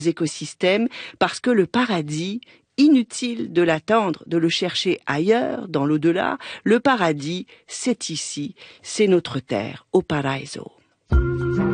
écosystèmes, parce que le paradis, inutile de l'attendre, de le chercher ailleurs, dans l'au-delà, le paradis, c'est ici, c'est notre terre, au Paraiso.